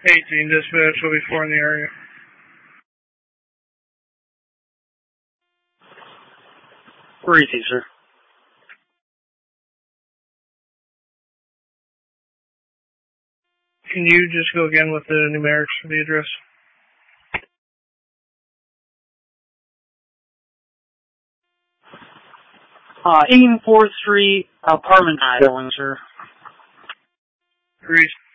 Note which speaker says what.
Speaker 1: 18, dispatch will be 4 in the area.
Speaker 2: Where is he, sir?
Speaker 1: Can you just go again with the numerics for the address?
Speaker 2: 1843 apartment building, sir.
Speaker 1: Agreed.